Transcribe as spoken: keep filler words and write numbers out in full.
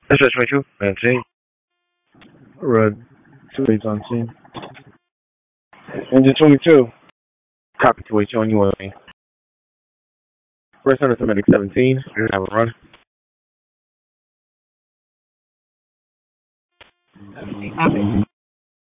That's just twenty-two. nineteen. Red. two eight on scene. Engine twenty-two. Copy two H on you on me. First under Semitic seventeen. Have a run. Copy.